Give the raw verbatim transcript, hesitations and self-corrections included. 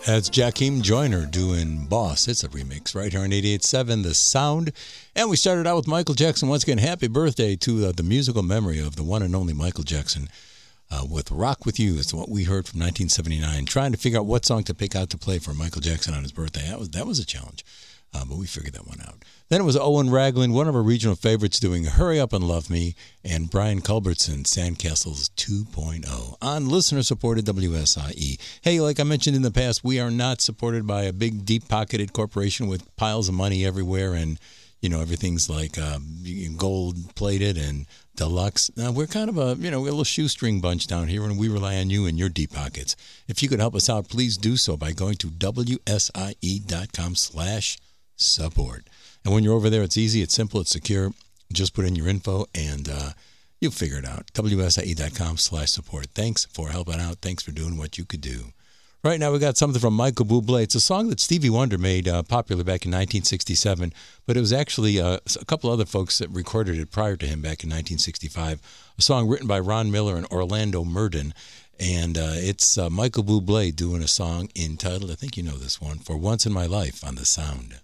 That's Jakeem Joyner doing Boss. It's a remix right here on eighty-eight point seven The Sound. And we started out with Michael Jackson. Once again, happy birthday to uh, the musical memory of the one and only Michael Jackson uh, with Rock With You. It's what we heard from nineteen seventy-nine. Trying to figure out what song to pick out to play for Michael Jackson on his birthday. That was, that was a challenge, uh, but we figured that one out. Then it was Owen Ragland, one of our regional favorites, doing Hurry Up and Love Me, and Brian Culbertson, Sandcastles two point oh on listener-supported W S I E. Hey, like I mentioned in the past, we are not supported by a big, deep-pocketed corporation with piles of money everywhere, and, you know, everything's like um, gold-plated and deluxe. Now, we're kind of a, you know, we're a little shoestring bunch down here, and we rely on you and your deep pockets. If you could help us out, please do so by going to W S I E dot com slash support. And when you're over there, it's easy, it's simple, it's secure. Just put in your info, and uh, you'll figure it out. W S I E dot com slash support. Thanks for helping out. Thanks for doing what you could do. Right now, we got something from Michael Bublé. It's a song that Stevie Wonder made uh, popular back in nineteen sixty-seven, but it was actually uh, a couple other folks that recorded it prior to him back in nineteen sixty-five. A song written by Ron Miller and Orlando Murden. And uh, it's uh, Michael Bublé doing a song entitled, I think you know this one, For Once in My Life on The Sound.